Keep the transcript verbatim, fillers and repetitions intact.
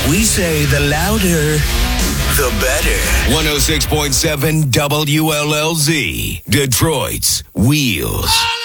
We say the louder, the better. one oh six point seven W L L Z, Detroit's Wheels.